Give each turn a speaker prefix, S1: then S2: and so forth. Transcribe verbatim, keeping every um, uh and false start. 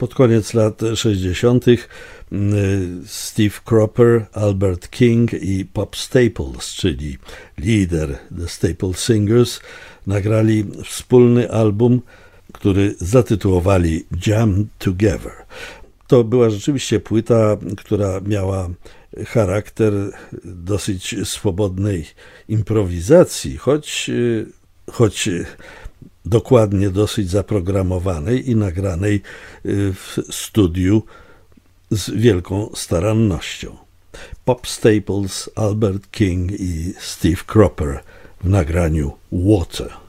S1: Pod koniec lat sześćdziesiątych Steve Cropper, Albert King i Pop Staples, czyli lider The Staple Singers, nagrali wspólny album, który zatytułowali Jam Together. To była rzeczywiście płyta, która miała charakter dosyć swobodnej improwizacji, choć, choć dokładnie dosyć zaprogramowanej i nagranej w studiu z wielką starannością. Pop Staples, Albert King i Steve Cropper w nagraniu Water.